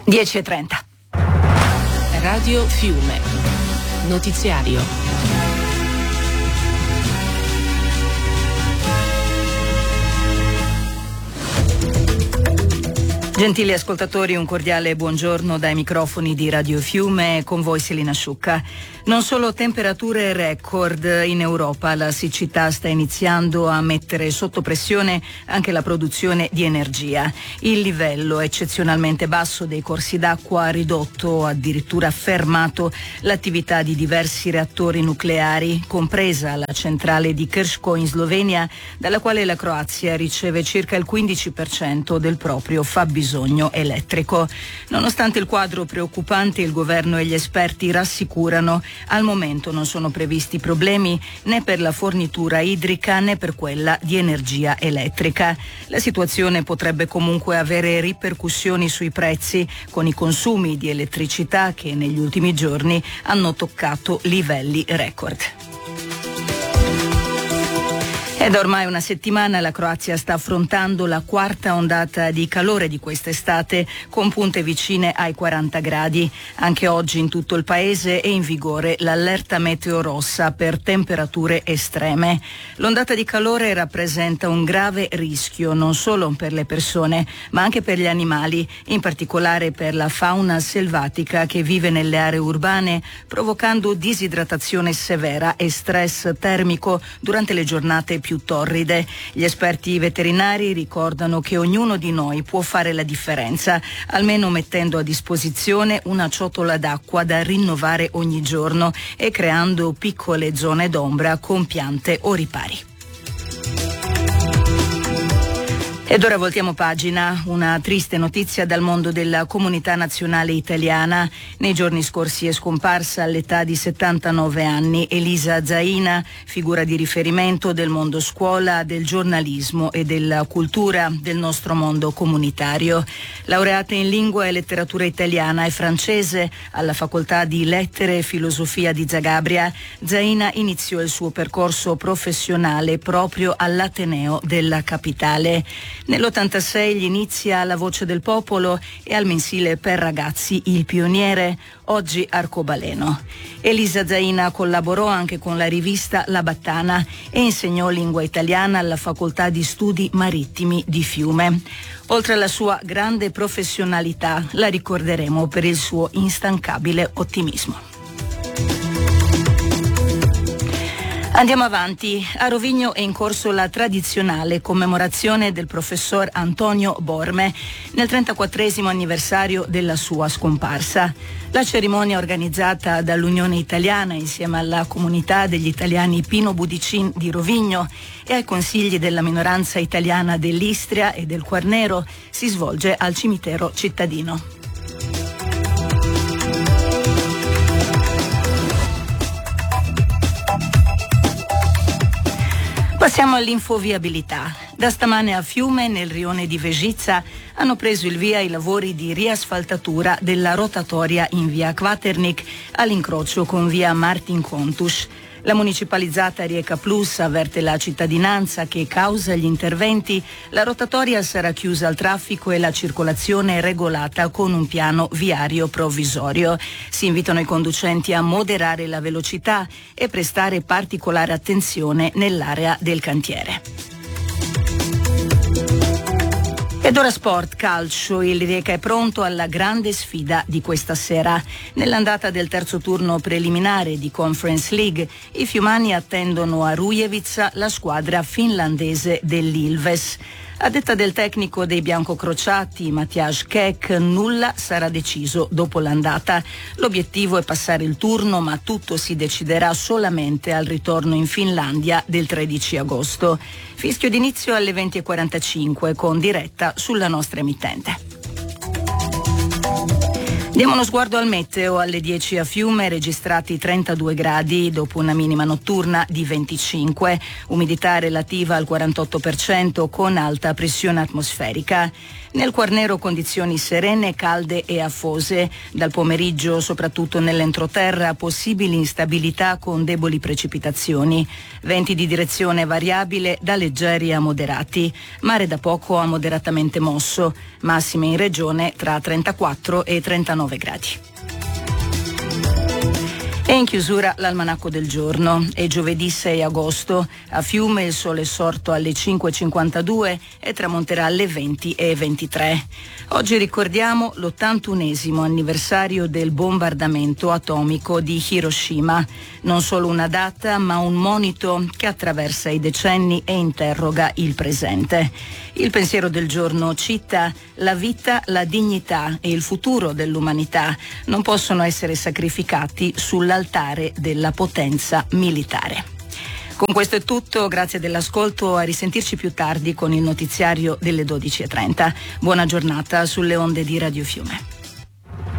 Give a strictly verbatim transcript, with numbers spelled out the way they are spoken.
dieci e trenta. Radio Fiume. Notiziario. Gentili ascoltatori, un cordiale buongiorno dai microfoni di Radio Fiume, con voi Selina Sciucca. Non solo temperature record in Europa, la siccità sta iniziando a mettere sotto pressione anche la produzione di energia. Il livello eccezionalmente basso dei corsi d'acqua ha ridotto, addirittura fermato, l'attività di diversi reattori nucleari, compresa la centrale di Krško in Slovenia, dalla quale la Croazia riceve circa il quindici per cento del proprio fabbisogno bisogno elettrico. Nonostante il quadro preoccupante, il governo e gli esperti rassicurano: al momento non sono previsti problemi né per la fornitura idrica né per quella di energia elettrica. La situazione potrebbe comunque avere ripercussioni sui prezzi, con i consumi di elettricità che negli ultimi giorni hanno toccato livelli record. È da ormai una settimana la Croazia sta affrontando la quarta ondata di calore di quest'estate, con punte vicine ai quaranta gradi. Anche oggi in tutto il paese è in vigore l'allerta meteo rossa per temperature estreme. L'ondata di calore rappresenta un grave rischio non solo per le persone, ma anche per gli animali, in particolare per la fauna selvatica che vive nelle aree urbane, provocando disidratazione severa e stress termico durante le giornate più torride. Gli esperti veterinari ricordano che ognuno di noi può fare la differenza, almeno mettendo a disposizione una ciotola d'acqua da rinnovare ogni giorno e creando piccole zone d'ombra con piante o ripari. Ed ora voltiamo pagina, una triste notizia dal mondo della comunità nazionale italiana. Nei giorni scorsi è scomparsa all'età di settantanove anni Elisa Zaina, figura di riferimento del mondo scuola, del giornalismo e della cultura del nostro mondo comunitario. Laureata in lingua e letteratura italiana e francese alla facoltà di lettere e filosofia di Zagabria, Zaina iniziò il suo percorso professionale proprio all'Ateneo della capitale. Nell'ottantasei gli inizia alla Voce del Popolo e al mensile per ragazzi Il Pioniere, oggi Arcobaleno. Elisa Zaina collaborò anche con la rivista La Battana e insegnò lingua italiana alla Facoltà di Studi Marittimi di Fiume. Oltre alla sua grande professionalità, la ricorderemo per il suo instancabile ottimismo. Andiamo avanti. A Rovigno è in corso la tradizionale commemorazione del professor Antonio Borme nel trentaquattresimo anniversario della sua scomparsa. La cerimonia, organizzata dall'Unione Italiana insieme alla comunità degli italiani Pino Budicin di Rovigno e ai consigli della minoranza italiana dell'Istria e del Quarnero, si svolge al cimitero cittadino. Passiamo all'infoviabilità. Da stamane a Fiume, nel rione di Vegiza, hanno preso il via i lavori di riasfaltatura della rotatoria in via Kvaternik all'incrocio con via Martin Contus. La municipalizzata Rijeka Plus avverte la cittadinanza che, causa gli interventi, la rotatoria sarà chiusa al traffico e la circolazione regolata con un piano viario provvisorio. Si invitano i conducenti a moderare la velocità e prestare particolare attenzione nell'area del cantiere. Ed ora sport, calcio. Il Rijeka è pronto alla grande sfida di questa sera. Nell'andata del terzo turno preliminare di Conference League, i fiumani attendono a Rujevica la squadra finlandese dell'Ilves. A detta del tecnico dei biancocrociati, Matjaž Kek, nulla sarà deciso dopo l'andata. L'obiettivo è passare il turno, ma tutto si deciderà solamente al ritorno in Finlandia del tredici agosto. Fischio d'inizio alle venti e quarantacinque con diretta sulla nostra emittente. Diamo uno sguardo al meteo. Alle dieci a Fiume registrati trentadue gradi dopo una minima notturna di venticinque, umidità relativa al quarantotto per cento con alta pressione atmosferica. Nel Quarnero condizioni serene, calde e afose. Dal pomeriggio, soprattutto nell'entroterra, possibili instabilità con deboli precipitazioni. Venti di direzione variabile da leggeri a moderati. Mare da poco a moderatamente mosso. Massime in regione tra trentaquattro e trentanove gradi. E in chiusura l'almanacco del giorno. È giovedì sei agosto. A Fiume il sole è sorto alle cinque e cinquantadue e tramonterà alle venti e ventitré. Oggi ricordiamo l'ottantunesimo anniversario del bombardamento atomico di Hiroshima. Non solo una data, ma un monito che attraversa i decenni e interroga il presente. Il pensiero del giorno cita: la vita, la dignità e il futuro dell'umanità non possono essere sacrificati sull'altare della potenza militare. Con questo è tutto, grazie dell'ascolto, a risentirci più tardi con il notiziario delle dodici e trenta. Buona giornata sulle onde di Radio Fiume.